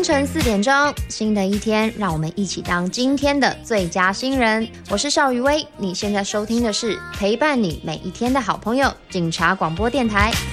清晨4点钟，新的一天，让我们一起当今天的最佳新人。我是邵雨薇，你现在收听的是陪伴你每一天的好朋友——警察广播电台。